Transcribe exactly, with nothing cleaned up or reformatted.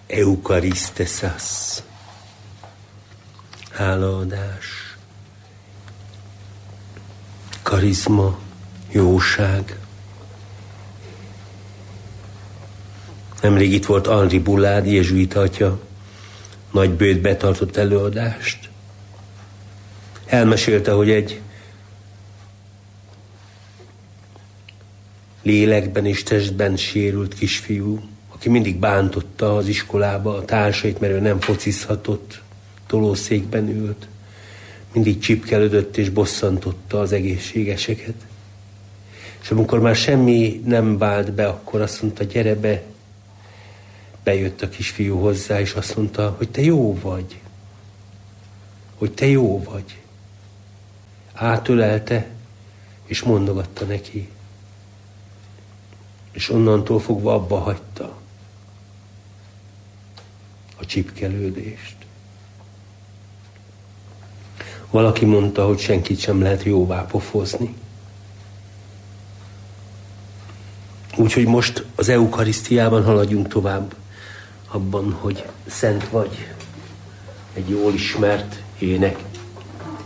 Euchariszteszás. Hálaadás. Karizma, jóság. Nemrég itt volt Henri Boulard, jezsuita atya, Nagybőjt betartott előadást. Elmesélte, hogy egy lélekben és testben sérült kisfiú, aki mindig bántotta az iskolába a társait, mert ő nem focizhatott, tolószékben ült, mindig csipkelődött és bosszantotta az egészségeseket. És amikor már semmi nem vált be, akkor azt mondta, gyere be. Bejött a kisfiú hozzá, és azt mondta, hogy te jó vagy. Hogy te jó vagy. Átölelte, és mondogatta neki. És onnantól fogva abba hagyta a csipkelődést. Valaki mondta, hogy senkit sem lehet jóvá pofozni. Úgyhogy most az eukarisztiában haladjunk tovább abban, hogy szent vagy, egy jól ismert ének